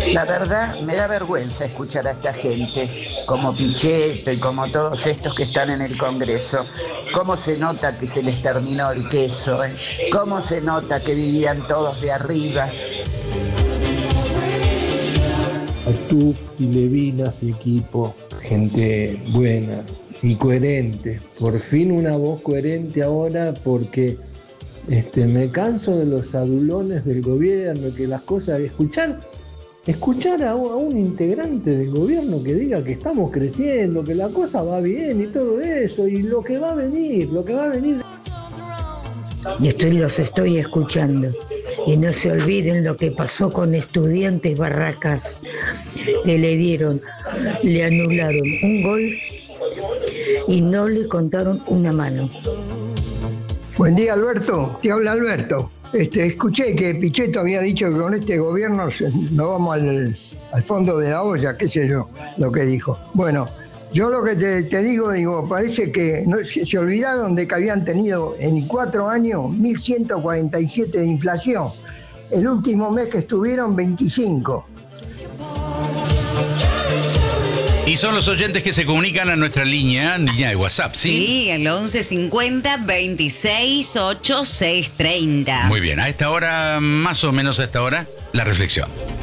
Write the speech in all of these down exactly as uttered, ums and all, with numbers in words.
La verdad, me da vergüenza escuchar a esta gente, como Pichetto y como todos estos que están en el Congreso. Cómo se nota que se les terminó el queso, ¿eh? Cómo se nota que vivían todos de arriba. Atuf y Levinas y equipo, gente buena y coherente. Por fin una voz coherente ahora, porque este, me canso de los adulones del gobierno, que las cosas, escuchar, escuchar a, a un integrante del gobierno que diga que estamos creciendo, que la cosa va bien y todo eso, y lo que va a venir, lo que va a venir. Y estoy, los estoy escuchando. Y no se olviden lo que pasó con Estudiantes Barracas, que le dieron, le anularon un gol y no le contaron una mano. Buen día, Alberto. Te habla Alberto. Este, escuché que Pichetto había dicho que con este gobierno no vamos al, al fondo de la olla, qué sé yo, lo que dijo. Bueno, yo lo que te, te digo, digo, parece que no, se, se olvidaron de que habían tenido en cuatro años mil ciento cuarenta y siete de inflación. El último mes que estuvieron, veinticinco. Y son los oyentes que se comunican a nuestra línea, línea de WhatsApp, ¿sí? Sí, el once cincuenta veintiséis ochenta y seis treinta. Muy bien, a esta hora, más o menos a esta hora, la reflexión.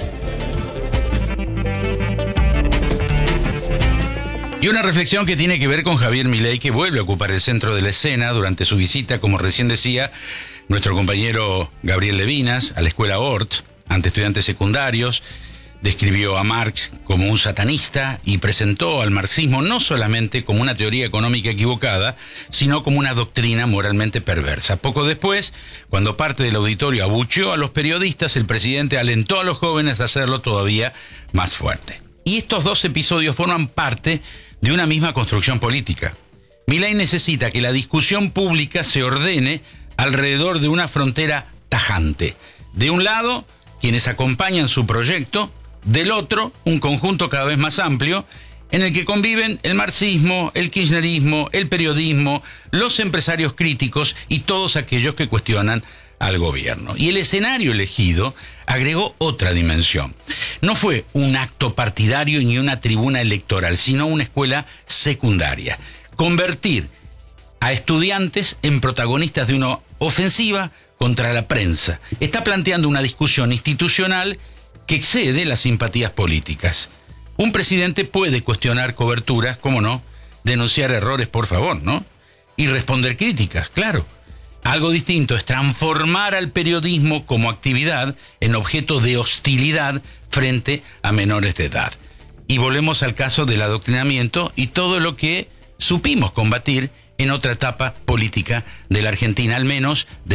Y una reflexión que tiene que ver con Javier Milei, que vuelve a ocupar el centro de la escena durante su visita, como recién decía nuestro compañero Gabriel Levinas, a la escuela Hort, ante estudiantes secundarios. Describió a Marx como un satanista y presentó al marxismo no solamente como una teoría económica equivocada, sino como una doctrina moralmente perversa. Poco después, cuando parte del auditorio abucheó a los periodistas, el presidente alentó a los jóvenes a hacerlo todavía más fuerte. Y estos dos episodios forman parte de una misma construcción política. Milei necesita que la discusión pública se ordene alrededor de una frontera tajante. De un lado, quienes acompañan su proyecto; del otro, un conjunto cada vez más amplio en el que conviven el marxismo, el kirchnerismo, el periodismo, los empresarios críticos y todos aquellos que cuestionan al gobierno. Y el escenario elegido agregó otra dimensión. No fue un acto partidario ni una tribuna electoral, sino una escuela secundaria. Convertir a estudiantes en protagonistas de una ofensiva contra la prensa. Está planteando una discusión institucional que excede las simpatías políticas. Un presidente puede cuestionar coberturas, cómo no, denunciar errores, por favor, ¿no? Y responder críticas, claro. Algo distinto es transformar al periodismo como actividad en objeto de hostilidad frente a menores de edad. Y volvemos al caso del adoctrinamiento y todo lo que supimos combatir en otra etapa política de la Argentina, al menos de